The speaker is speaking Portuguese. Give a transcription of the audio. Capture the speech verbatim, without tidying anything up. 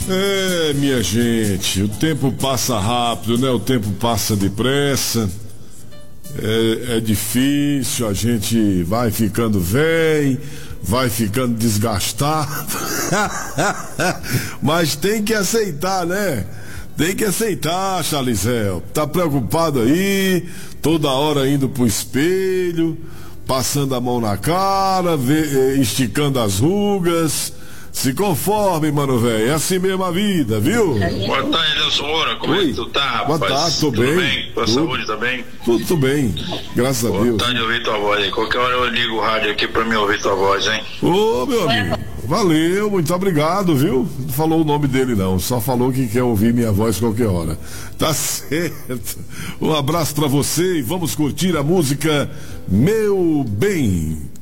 É, minha gente, o tempo passa rápido, né? O tempo passa depressa. É, é difícil, a gente vai ficando velho, vai ficando desgastado. Mas tem que aceitar, né? Tem que aceitar, Charlizel. Tá preocupado aí, toda hora indo pro espelho, passando a mão na cara, vê, esticando as rugas. Se conforme, mano, velho. É assim mesmo a vida, viu? Boa tarde, Nelson Moura. Como Oi. é que tu tá, rapaz? Boa tarde, tô Tudo bem. bem? Tua tudo, saúde tá bem? Tudo, tudo bem, graças Boa a Deus. Boa tarde, ouvir tua voz aí. Qualquer hora eu ligo o rádio aqui pra me ouvir tua voz, hein? Ô, meu amigo, valeu, muito obrigado, viu? Não falou o nome dele, não. Só falou que quer ouvir minha voz qualquer hora. Tá certo. Um abraço pra você e vamos curtir a música Meu Bem.